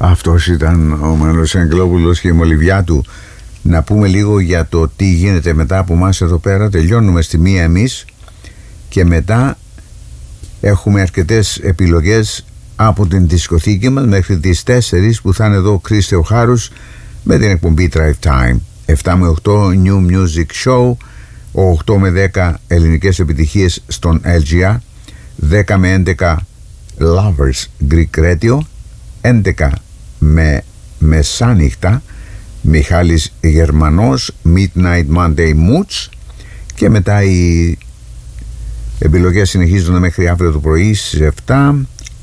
Αυτός ήταν ο Μανώλης Αγγελόπουλος και η μολυβιά του. Να πούμε λίγο για το τι γίνεται μετά από εμάς εδώ πέρα. Τελειώνουμε στη 1 εμείς και μετά έχουμε αρκετές επιλογές από την δισκοθήκη μας μέχρι τις 4 που θα είναι εδώ ο Κρις Θεοχάρους με την εκπομπή Drive Time. 7 με 8 New Music Show, 8 με 10 ελληνικές επιτυχίες στον LGR, 10 με 11 Lovers Greek Radio, 11 με μεσάνυχτα Μιχάλης Γερμανός, Midnight Monday Moods, και μετά οι επιλογές συνεχίζονται μέχρι αύριο το πρωί στις 7.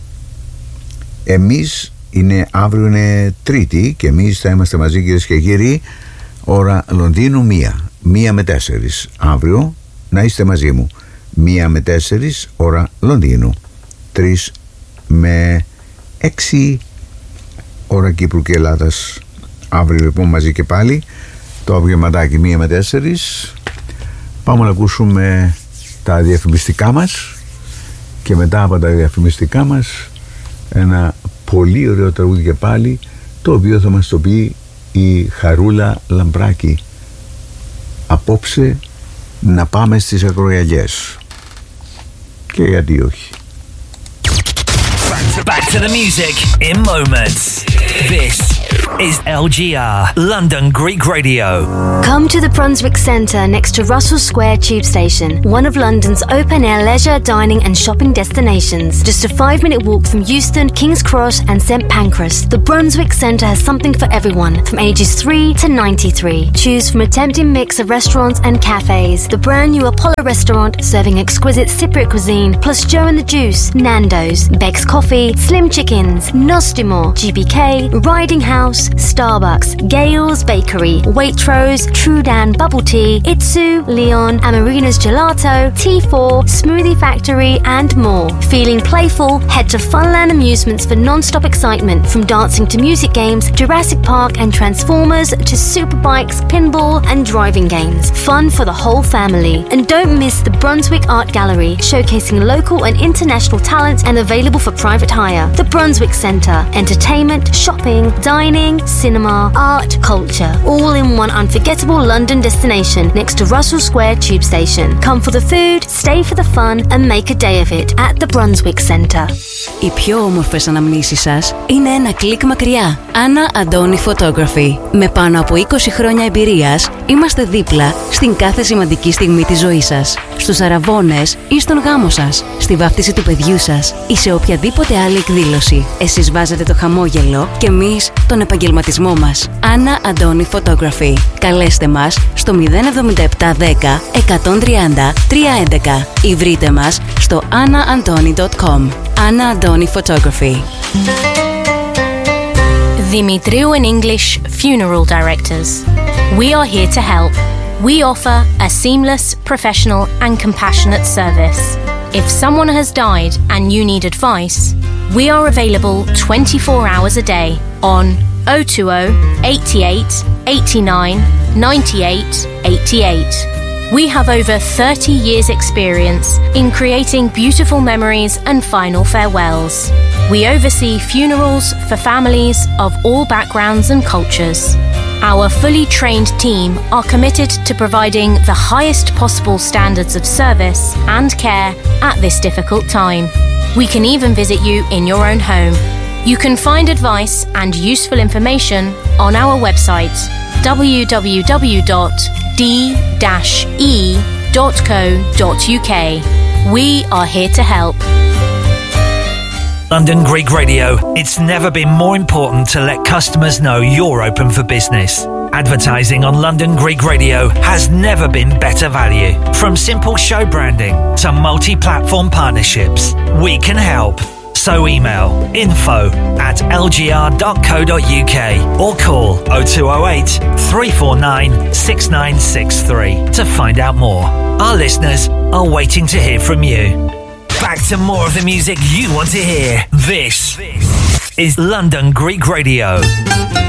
Εμείς αύριο είναι Τρίτη και εμείς θα είμαστε μαζί, κυρίες και κύριοι, ώρα Λονδίνου 1 με 4 αύριο, να είστε μαζί μου. 1 με 4 ώρα Λονδίνου, 3 με 6 ώρα Κύπρου και Ελλάδας. Αύριο λοιπόν μαζί και πάλι το απογευματάκι 1 με 4. Πάμε να ακούσουμε τα διαφημιστικά μας και μετά από τα διαφημιστικά μας ένα πολύ ωραίο τραγούδι και πάλι, το οποίο θα μας το πει η Χαρούλα Λαμπράκη. Απόψε να πάμε στις ακρογιαλιές, και γιατί όχι. Back to the music in moments. This is LGR, London Greek Radio. Come to the Brunswick Centre next to Russell Square Tube Station, one of London's open-air leisure, dining and shopping destinations. Just a 5-minute walk from Euston, King's Cross and St Pancras. The Brunswick Centre has something for everyone, from ages 3 to 93. Choose from a tempting mix of restaurants and cafes. The brand new Apollo restaurant serving exquisite Cypriot cuisine, plus Joe and the Juice, Nando's, Beck's Coffee, Slim Chickens, Nostimor, GBK, Riding House, Starbucks, Gale's Bakery, Waitrose, Trudan Bubble Tea, Itsu, Leon, Amarina's Gelato, T4, Smoothie Factory and more. Feeling playful? Head to Funland Amusements for non-stop excitement, from dancing to music games, Jurassic Park and Transformers to superbikes, pinball and driving games. Fun for the whole family. And don't miss the Brunswick Art Gallery, showcasing local and international talent and available for private hire. The Brunswick Centre. Entertainment, shopping, dining, cinema, art, culture, all in one unforgettable London destination next to Russell Square Tube Station. Come for the food, stay for the fun and make a day of it at the Brunswick Centre. Οι πιο όμορφες αναμνήσεις σας είναι ένα κλικ μακριά. Άννα Αντώνη Photography. Με πάνω από 20 χρόνια εμπειρίας, είμαστε δίπλα στην κάθε σημαντική στιγμή της ζωής σας. Στους αραβώνες ή στον γάμο σας, στη βάφτιση του παιδιού σας ή σε οποιαδήποτε άλλη εκδήλωση. Εσείς βάζετε το χαμόγελο και εμείς τον επαγγελματισμό μας. Άννα Αντώνη Photography. Καλέστε μας στο 07710 130 311 ή βρείτε μας στο annaantoni.com. Άννα Αντώνη Photography. Dimitriou and English Funeral Directors. We are here to help. We offer a seamless, professional and compassionate service. If someone has died and you need advice, we are available 24 hours a day on 020 88 89 98 88. We have over 30 years' experience in creating beautiful memories and final farewells. We oversee funerals for families of all backgrounds and cultures. Our fully trained team are committed to providing the highest possible standards of service and care at this difficult time. We can even visit you in your own home. You can find advice and useful information on our website www.d-e.co.uk. We are here to help. London Greek Radio. It's never been more important to let customers know you're open for business. Advertising on London Greek Radio has never been better value. From simple show branding to multi-platform partnerships, we can help. So email info@lgr.co.uk or call 0208 349 6963 to find out more. Our listeners are waiting to hear from you. Back to more of the music you want to hear. This is London Greek Radio.